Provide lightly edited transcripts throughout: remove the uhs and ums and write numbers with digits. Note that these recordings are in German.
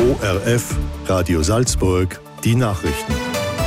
ORF, Radio Salzburg, die Nachrichten.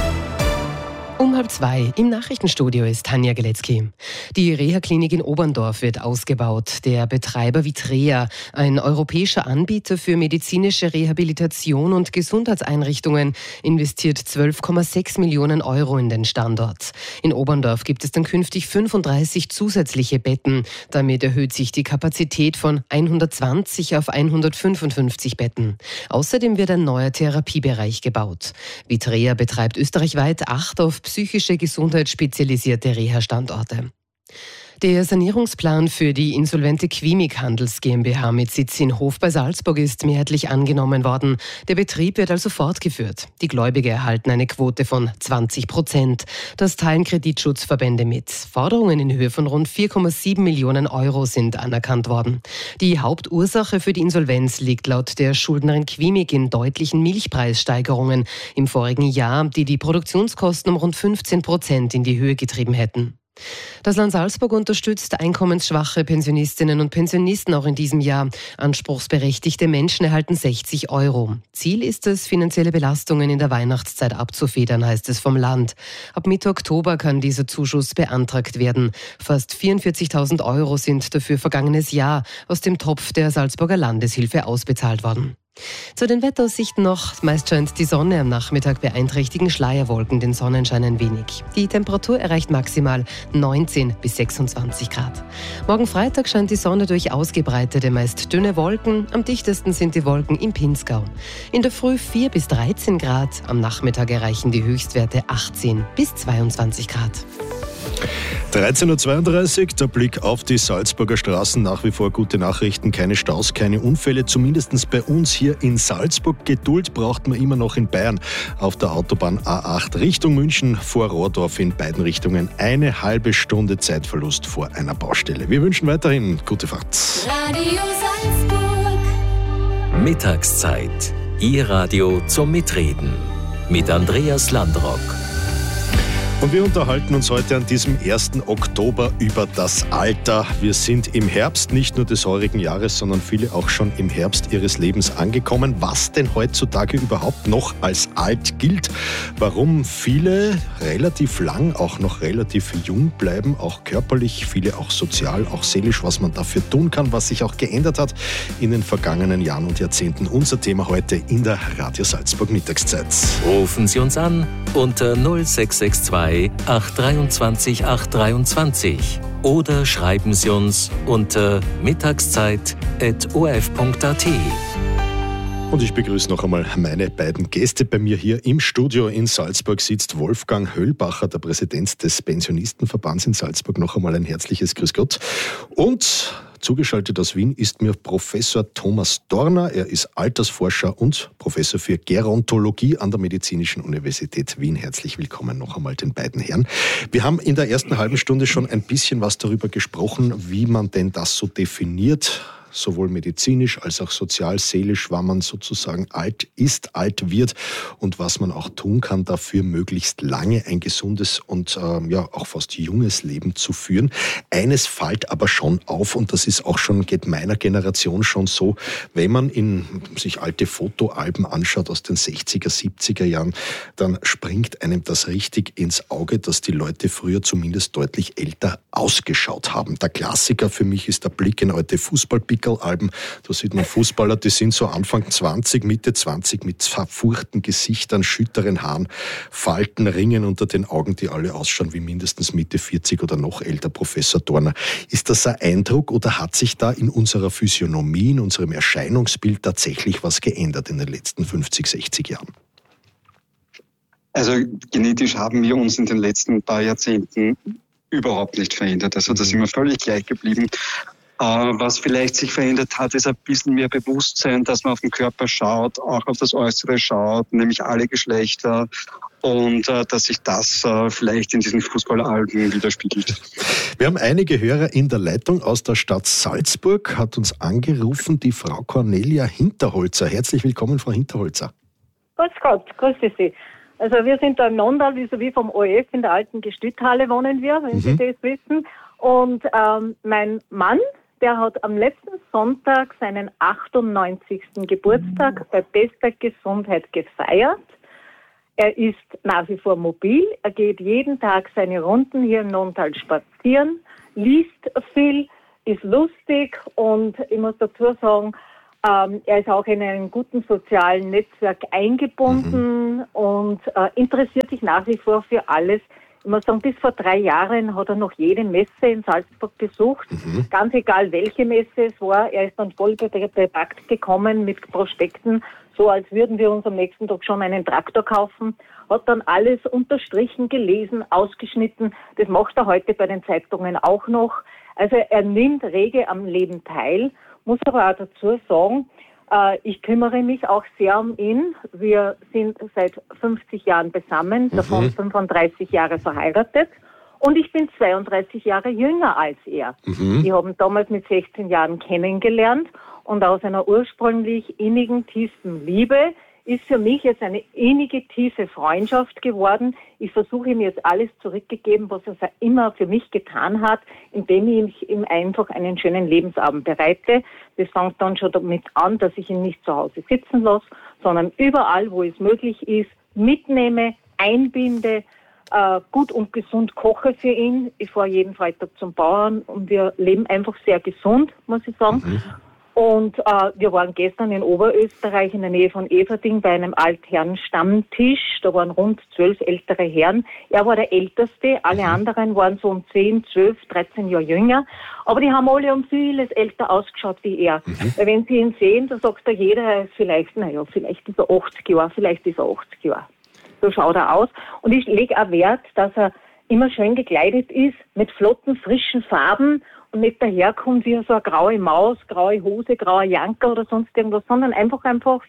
Um 1:30 im Nachrichtenstudio ist Tanja Geletzky. Die Reha-Klinik in Oberndorf wird ausgebaut. Der Betreiber Vitrea, ein europäischer Anbieter für medizinische Rehabilitation und Gesundheitseinrichtungen, investiert 12,6 Millionen Euro in den Standort. In Oberndorf gibt es dann künftig 35 zusätzliche Betten. Damit erhöht sich die Kapazität von 120 auf 155 Betten. Außerdem wird ein neuer Therapiebereich gebaut. Vitrea betreibt österreichweit 8 auf psychische Gesundheit spezialisierte Reha-Standorte. Der Sanierungsplan für die insolvente Quimik Handels GmbH mit Sitz in Hof bei Salzburg ist mehrheitlich angenommen worden. Der Betrieb wird also fortgeführt. Die Gläubiger erhalten eine Quote von 20%. Das teilen Kreditschutzverbände mit. Forderungen in Höhe von rund 4,7 Millionen Euro sind anerkannt worden. Die Hauptursache für die Insolvenz liegt laut der Schuldnerin Quimik in deutlichen Milchpreissteigerungen im vorigen Jahr, die Produktionskosten um rund 15% in die Höhe getrieben hätten. Das Land Salzburg unterstützt einkommensschwache Pensionistinnen und Pensionisten auch in diesem Jahr. Anspruchsberechtigte Menschen erhalten 60 Euro. Ziel ist es, finanzielle Belastungen in der Weihnachtszeit abzufedern, heißt es vom Land. Ab Mitte Oktober kann dieser Zuschuss beantragt werden. Fast 44.000 Euro sind dafür vergangenes Jahr aus dem Topf der Salzburger Landeshilfe ausbezahlt worden. Zu den Wetteraussichten noch. Meist scheint die Sonne, am Nachmittag beeinträchtigen Schleierwolken den Sonnenschein ein wenig. Die Temperatur erreicht maximal 19 bis 26 Grad. Morgen Freitag scheint die Sonne durch ausgebreitete, meist dünne Wolken. Am dichtesten sind die Wolken im Pinzgau. In der Früh 4 bis 13 Grad. Am Nachmittag erreichen die Höchstwerte 18 bis 22 Grad. 13.32 Uhr, der Blick auf die Salzburger Straßen. Nach wie vor gute Nachrichten, keine Staus, keine Unfälle, zumindest bei uns hier in Salzburg. Geduld braucht man immer noch in Bayern auf der Autobahn A8 Richtung München vor Rohrdorf in beiden Richtungen. Eine halbe Stunde Zeitverlust vor einer Baustelle. Wir wünschen weiterhin gute Fahrt. Radio Salzburg. Mittagszeit. Ihr Radio zum Mitreden. Mit Andreas Landrock. Und wir unterhalten uns heute an diesem 1. Oktober über das Alter. Wir sind im Herbst nicht nur des heurigen Jahres, sondern viele auch schon im Herbst ihres Lebens angekommen. Was denn heutzutage überhaupt noch als alt gilt? Warum viele relativ lang, auch noch relativ jung bleiben, auch körperlich, viele auch sozial, auch seelisch, was man dafür tun kann, was sich auch geändert hat in den vergangenen Jahren und Jahrzehnten. Unser Thema heute in der Radio Salzburg Mittagszeit. Rufen Sie uns an unter 0662 823 823 oder schreiben Sie uns unter mittagszeit@orf.at. Und ich begrüße noch einmal meine beiden Gäste. Bei mir hier im Studio in Salzburg sitzt Wolfgang Höllbacher, der Präsident des Pensionistenverbands in Salzburg. Noch einmal ein herzliches Grüß Gott. Und zugeschaltet aus Wien ist mir Professor Thomas Dorner. Er ist Altersforscher und Professor für Gerontologie an der Medizinischen Universität Wien. Herzlich willkommen noch einmal den beiden Herren. Wir haben in der ersten halben Stunde schon ein bisschen was darüber gesprochen, wie man denn das so definiert, sowohl medizinisch als auch sozial, seelisch, wann man sozusagen alt ist, alt wird und was man auch tun kann, dafür möglichst lange ein gesundes und auch fast junges Leben zu führen. Eines fällt aber schon auf und das ist auch schon, geht meiner Generation schon so, wenn man sich alte Fotoalben anschaut aus den 60er, 70er Jahren, dann springt einem das richtig ins Auge, dass die Leute früher zumindest deutlich älter ausgeschaut haben. Der Klassiker für mich ist der Blick in alte Fußballpickeralben. Da sieht man Fußballer, die sind so Anfang 20, Mitte 20 mit verfurchten Gesichtern, schütteren Haaren, Falten, Ringen unter den Augen, die alle ausschauen wie mindestens Mitte 40 oder noch älter. Professor Dorner, ist das ein Eindruck oder hat sich da in unserer Physiognomie, in unserem Erscheinungsbild tatsächlich was geändert in den letzten 50, 60 Jahren? Also genetisch haben wir uns in den letzten paar Jahrzehnten überhaupt nicht verändert. Also da sind wir völlig gleich geblieben. Was vielleicht sich verändert hat, ist ein bisschen mehr Bewusstsein, dass man auf den Körper schaut, auch auf das Äußere schaut, nämlich alle Geschlechter, und dass sich das vielleicht in diesen Fußballalben widerspiegelt. Wir haben einige Hörer in der Leitung aus der Stadt Salzburg, hat uns angerufen die Frau Cornelia Hinterholzer. Herzlich willkommen, Frau Hinterholzer. Grüß Gott, grüße Sie. Also wir sind da im Nondal, wie vom ORF, in der alten Gestüthalle wohnen wir, wenn Sie das wissen. Und mein Mann Der hat am letzten Sonntag seinen 98. Geburtstag bei bester Gesundheit gefeiert. Er ist nach wie vor mobil. Er geht jeden Tag seine Runden hier im Nonntal spazieren, liest viel, ist lustig und ich muss dazu sagen, er ist auch in einem guten sozialen Netzwerk eingebunden und interessiert sich nach wie vor für alles. Ich muss sagen, bis vor 3 Jahren hat er noch jede Messe in Salzburg besucht. Ganz egal, welche Messe es war. Er ist dann voll bepackt gekommen mit Prospekten, so als würden wir uns am nächsten Tag schon einen Traktor kaufen. Hat dann alles unterstrichen, gelesen, ausgeschnitten. Das macht er heute bei den Zeitungen auch noch. Also er nimmt rege am Leben teil. Muss aber auch dazu sagen, ich kümmere mich auch sehr um ihn. Wir sind seit 50 Jahren beisammen, davon 35 Jahre verheiratet. Und ich bin 32 Jahre jünger als er. Wir haben damals mit 16 Jahren kennengelernt. Und aus einer ursprünglich innigen, tiefen Liebe ist für mich jetzt eine innige, tiefe Freundschaft geworden. Ich versuche ihm jetzt alles zurückgegeben, was er immer für mich getan hat, indem ich ihm einfach einen schönen Lebensabend bereite. Das fängt dann schon damit an, dass ich ihn nicht zu Hause sitzen lasse, sondern überall, wo es möglich ist, mitnehme, einbinde, gut und gesund koche für ihn. Ich fahre jeden Freitag zum Bauern und wir leben einfach sehr gesund, muss ich sagen. Und wir waren gestern in Oberösterreich in der Nähe von Everding bei einem Altherren-Stammtisch. Da waren rund 12 ältere Herren. Er war der Älteste, alle anderen waren so um 10, 12, 13 Jahre jünger. Aber die haben alle um vieles älter ausgeschaut wie er. Weil wenn sie ihn sehen, da sagt da jeder, er ist vielleicht ist er 80 Jahre, vielleicht ist er 80 Jahre. So schaut er aus. Und ich lege auch Wert, dass er immer schön gekleidet ist, mit flotten, frischen Farben und nicht daherkommt wie so eine graue Maus, graue Hose, grauer Janker oder sonst irgendwas, sondern einfach einfach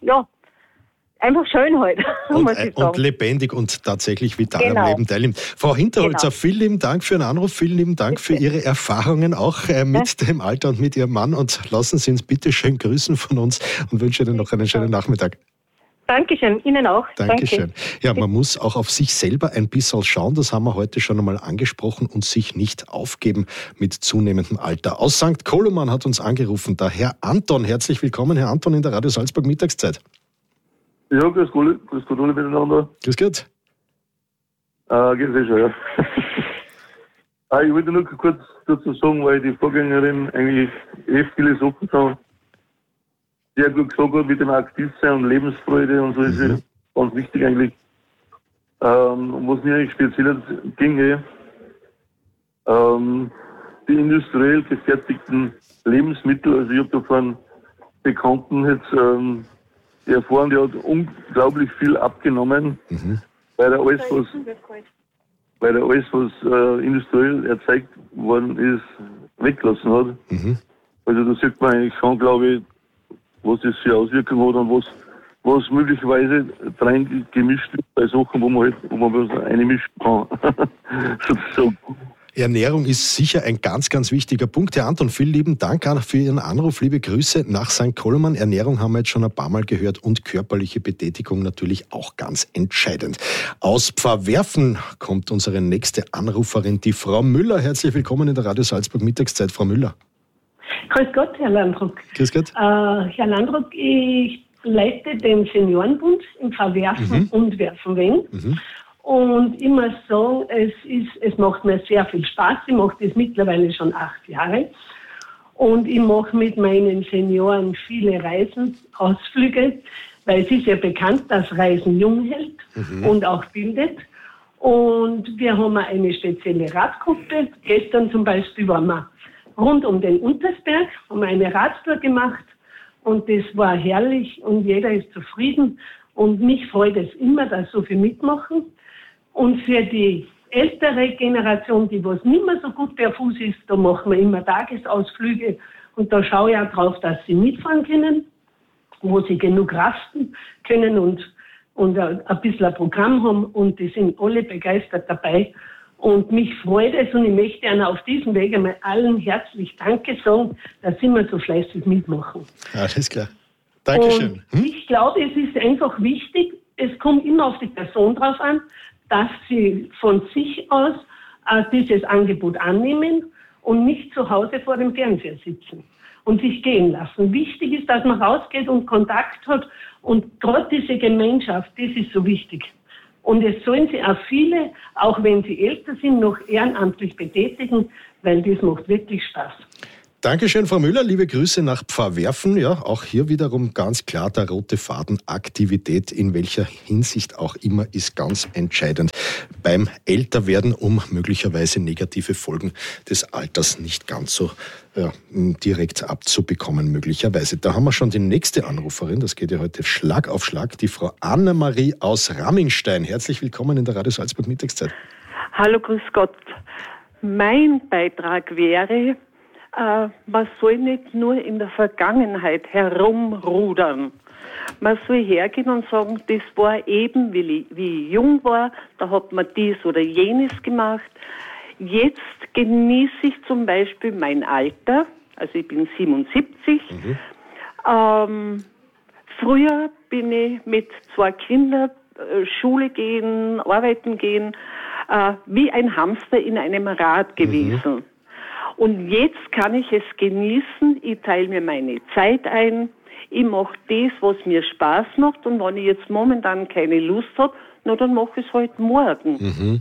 schön halt, muss ich sagen. Und lebendig und tatsächlich vital am Leben teilnimmt. Frau Hinterholzer, vielen lieben Dank für Ihren Anruf, vielen lieben Dank für Ihre Erfahrungen auch mit dem Alter und mit Ihrem Mann und lassen Sie uns bitte schön grüßen von uns und wünsche Ihnen noch einen schönen Nachmittag. Dankeschön, Ihnen auch. Dankeschön. Ja, man muss auch auf sich selber ein bisschen schauen, das haben wir heute schon einmal angesprochen und sich nicht aufgeben mit zunehmendem Alter. Aus St. Koloman hat uns angerufen der Herr Anton. Herzlich willkommen, Herr Anton, in der Radio Salzburg Mittagszeit. Ja, grüß Gott alle miteinander. Grüß Gott. Geht schon, ja. Ich wollte nur kurz dazu sagen, weil die Vorgängerin eigentlich viele Sachen sagen, sehr gut gesagt hat, mit dem Aktivsein und Lebensfreude und so ist ja ganz wichtig eigentlich. Und was mir eigentlich speziell ginge, die industriell gefertigten Lebensmittel, also ich habe da von einem Bekannten jetzt erfahren, der hat unglaublich viel abgenommen, weil er alles, was industriell erzeugt worden ist, weggelassen hat. Also da sieht man eigentlich schon, glaube ich, was das für Auswirkungen hat und was möglicherweise rein gemischt wird bei Sachen, wo man was einmischen kann. Sozusagen. Ernährung ist sicher ein ganz, ganz wichtiger Punkt. Herr Anton, vielen lieben Dank auch für Ihren Anruf. Liebe Grüße nach St. Koloman. Ernährung haben wir jetzt schon ein paar Mal gehört und körperliche Betätigung natürlich auch ganz entscheidend. Aus Pfarrwerfen kommt unsere nächste Anruferin, die Frau Müller. Herzlich willkommen in der Radio Salzburg Mittagszeit, Frau Müller. Grüß Gott, Herr Landruck. Grüß Gott. Herr Landruck, ich leite den Seniorenbund im Pfarrwerfen und Werfenweng. Und ich muss sagen, es macht mir sehr viel Spaß. Ich mache das mittlerweile schon 8 Jahre. Und ich mache mit meinen Senioren viele Reisen, Ausflüge, weil es ist ja bekannt, dass Reisen jung hält und auch bildet. Und wir haben eine spezielle Radgruppe. Gestern zum Beispiel waren wir rund um den Untersberg, haben eine Radtour gemacht und das war herrlich und jeder ist zufrieden und mich freut es immer, dass so viel mitmachen. Und für die ältere Generation, die was nicht mehr so gut per Fuß ist, da machen wir immer Tagesausflüge und da schaue ich auch drauf, dass sie mitfahren können, wo sie genug rasten können und ein bisschen ein Programm haben und die sind alle begeistert dabei. Und mich freut es und ich möchte Ihnen auf diesem Weg einmal allen herzlich Danke sagen, dass Sie immer so fleißig mitmachen. Alles klar. Dankeschön. Ich glaube, es ist einfach wichtig, es kommt immer auf die Person drauf an, dass sie von sich aus dieses Angebot annehmen und nicht zu Hause vor dem Fernseher sitzen und sich gehen lassen. Wichtig ist, dass man rausgeht und Kontakt hat und gerade diese Gemeinschaft, das ist so wichtig. Und es sollen sich auch viele, auch wenn sie älter sind, noch ehrenamtlich betätigen, weil das macht wirklich Spaß. Dankeschön, Frau Müller. Liebe Grüße nach Pfarrwerfen. Ja, auch hier wiederum ganz klar der rote Faden. Aktivität in welcher Hinsicht auch immer ist ganz entscheidend beim Älterwerden, um möglicherweise negative Folgen des Alters nicht ganz so direkt abzubekommen, möglicherweise. Da haben wir schon die nächste Anruferin. Das geht ja heute Schlag auf Schlag. Die Frau Annemarie aus Rammingstein. Herzlich willkommen in der Radio Salzburg Mittagszeit. Hallo, grüß Gott. Mein Beitrag wäre, man soll nicht nur in der Vergangenheit herumrudern. Man soll hergehen und sagen, das war eben, wie ich jung war, da hat man dies oder jenes gemacht. Jetzt genieße ich zum Beispiel mein Alter, also ich bin 77. Früher bin ich mit 2 Kindern Schule gehen, arbeiten gehen, wie ein Hamster in einem Rad gewesen. Und jetzt kann ich es genießen, ich teile mir meine Zeit ein, ich mache das, was mir Spaß macht und wenn ich jetzt momentan keine Lust habe, na dann mache ich es halt morgen.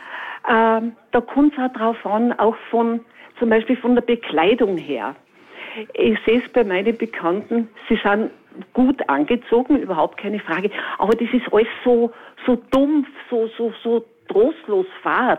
Da kommt es auch drauf an, auch zum Beispiel von der Bekleidung her. Ich sehe es bei meinen Bekannten, sie sind gut angezogen, überhaupt keine Frage, aber das ist alles so dumpf, so trostlos fad.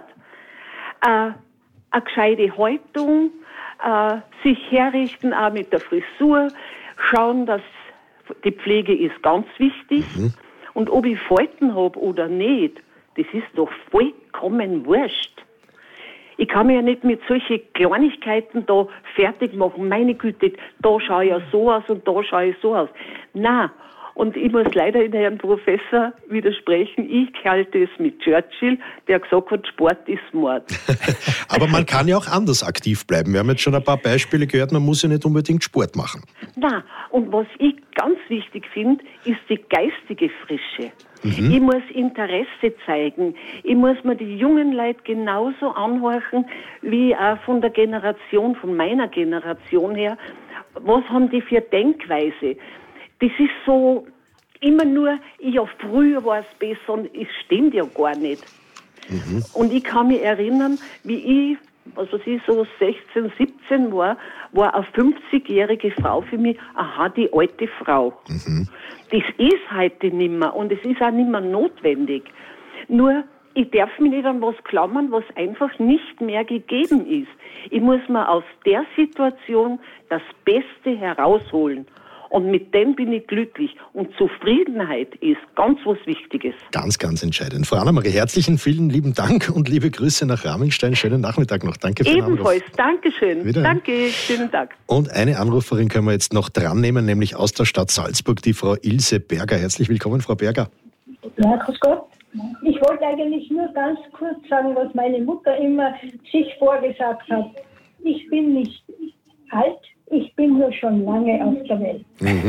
Eine gescheite Haltung, sich herrichten auch mit der Frisur, schauen, dass die Pflege ist ganz wichtig. Und ob ich Falten habe oder nicht, das ist doch vollkommen wurscht. Ich kann mich ja nicht mit solchen Kleinigkeiten da fertig machen. Meine Güte, da schaue ich ja so aus und da schaue ich so aus. Nein. Und ich muss leider in Herrn Professor widersprechen. Ich halte es mit Churchill, der gesagt hat, Sport ist Mord. Aber man kann ja auch anders aktiv bleiben. Wir haben jetzt schon ein paar Beispiele gehört, man muss ja nicht unbedingt Sport machen. Nein, und was ich ganz wichtig finde, ist die geistige Frische. Ich muss Interesse zeigen. Ich muss mir die jungen Leute genauso anhorchen, wie auch von meiner Generation her. Was haben die für Denkweise? Das ist so, immer nur, früher war es besser und es stimmt ja gar nicht. Und ich kann mich erinnern, wie ich, so 16, 17 war eine 50-jährige Frau für mich, die alte Frau. Das ist heute nicht mehr und es ist auch nicht mehr notwendig. Nur, ich darf mich nicht an was klammern, was einfach nicht mehr gegeben ist. Ich muss mir aus der Situation das Beste herausholen. Und mit dem bin ich glücklich. Und Zufriedenheit ist ganz was Wichtiges. Ganz, ganz entscheidend. Frau Annemarie, vielen lieben Dank und liebe Grüße nach Rammingstein. Schönen Nachmittag noch. Danke für den Anruf. Ebenfalls. Dankeschön. Danke. Schönen Tag. Und eine Anruferin können wir jetzt noch dran nehmen, nämlich aus der Stadt Salzburg, die Frau Ilse Berger. Herzlich willkommen, Frau Berger. Ja, grüß Gott. Ich wollte eigentlich nur ganz kurz sagen, was meine Mutter immer sich vorgesagt hat. Ich bin nicht alt. Ich bin nur schon lange auf der Welt.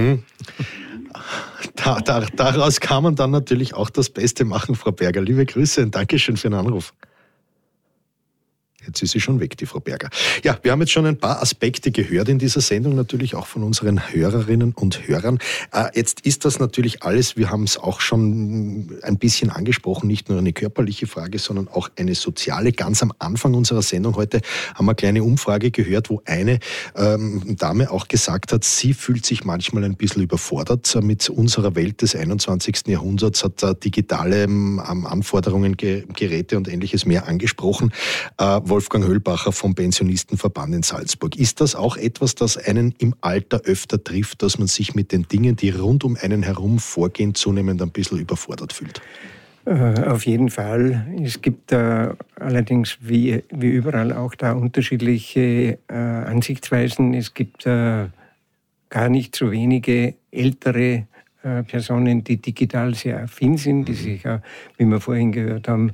Daraus kann man dann natürlich auch das Beste machen, Frau Berger. Liebe Grüße und Dankeschön für den Anruf. Jetzt ist sie schon weg, die Frau Berger. Ja, wir haben jetzt schon ein paar Aspekte gehört in dieser Sendung, natürlich auch von unseren Hörerinnen und Hörern. Jetzt ist das natürlich alles, wir haben es auch schon ein bisschen angesprochen, nicht nur eine körperliche Frage, sondern auch eine soziale. Ganz am Anfang unserer Sendung heute haben wir eine kleine Umfrage gehört, wo eine Dame auch gesagt hat, sie fühlt sich manchmal ein bisschen überfordert mit unserer Welt des 21. Jahrhunderts, hat digitale Anforderungen, Geräte und Ähnliches mehr angesprochen. Wolfgang Höllbacher vom Pensionistenverband in Salzburg. Ist das auch etwas, das einen im Alter öfter trifft, dass man sich mit den Dingen, die rund um einen herum vorgehen, zunehmend ein bisschen überfordert fühlt? Auf jeden Fall. Es gibt allerdings wie überall auch da unterschiedliche Ansichtsweisen. Es gibt gar nicht so wenige ältere Personen, die digital sehr affin sind, die sich, wie wir vorhin gehört haben,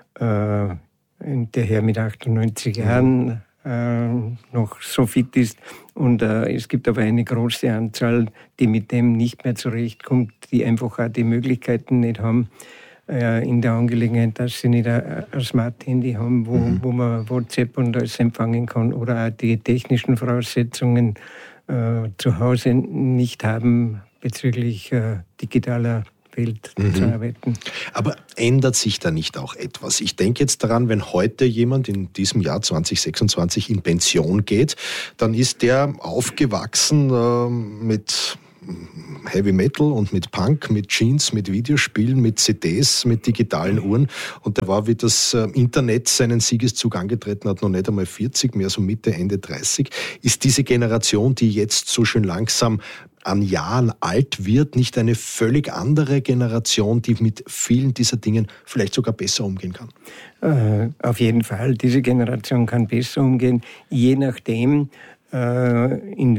der Herr mit 98 Jahren noch so fit ist. Und es gibt aber eine große Anzahl, die mit dem nicht mehr zurechtkommt, die einfach auch die Möglichkeiten nicht haben. in der Angelegenheit, dass sie nicht ein Smart-Handy haben, wo man WhatsApp und alles empfangen kann, oder auch die technischen Voraussetzungen zu Hause nicht haben, bezüglich digitaler Welt zu arbeiten. Aber ändert sich da nicht auch etwas? Ich denke jetzt daran, wenn heute jemand in diesem Jahr 2026 in Pension geht, dann ist der aufgewachsen mit Heavy Metal und mit Punk, mit Jeans, mit Videospielen, mit CDs, mit digitalen Uhren. Und der war, wie das Internet seinen Siegeszug angetreten hat, noch nicht einmal 40, mehr so Mitte, Ende 30. Ist diese Generation, die jetzt so schön langsam an Jahren alt wird, nicht eine völlig andere Generation, die mit vielen dieser Dingen vielleicht sogar besser umgehen kann? Auf jeden Fall. Diese Generation kann besser umgehen, je nachdem, in